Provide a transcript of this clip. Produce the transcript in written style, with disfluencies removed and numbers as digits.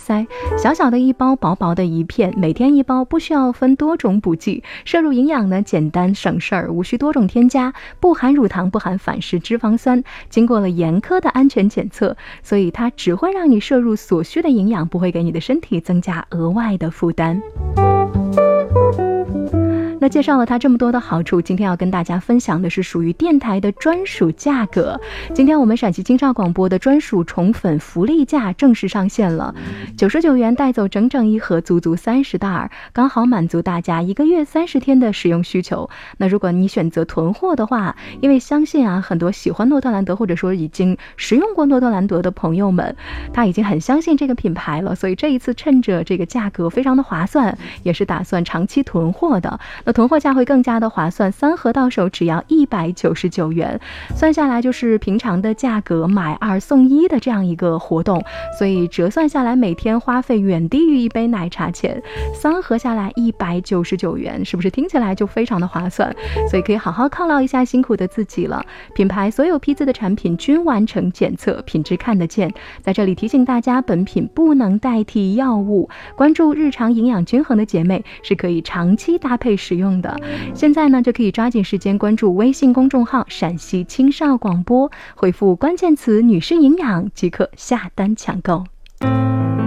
塞，小小的一包，薄薄的一片，每天一包，不需要分多种补剂，摄入营养呢简单省事儿，无需多种添加，不含乳糖，不含反式脂肪酸，经过了严苛的安全检测，所以它只会让你摄入所需的营养，不会给你的身体增加额外的负担。那介绍了它这么多的好处，今天要跟大家分享的是属于电台的专属价格。今天我们陕西经贸广播的专属宠粉福利价正式上线了，99元带走整整一盒，足足30袋，刚好满足大家1个月30天的使用需求。那如果你选择囤货的话，因为相信很多喜欢诺特兰德或者说已经食用过诺特兰德的朋友们，他已经很相信这个品牌了，所以这一次趁着这个价格非常的划算，也是打算长期囤货的。那囤货价会更加的划算，3盒到手只要199元，算下来就是平常的价格买2送1的这样一个活动，所以折算下来每天花费远低于一杯奶茶钱，3盒下来199元，是不是听起来就非常的划算？所以可以好好犒劳一下辛苦的自己了。品牌所有批次的产品均完成检测，品质看得见。在这里提醒大家，本品不能代替药物，关注日常营养均衡的姐妹是可以长期搭配使用的。现在呢就可以抓紧时间关注微信公众号陕西青少广播，回复关键词女士营养即可下单抢购。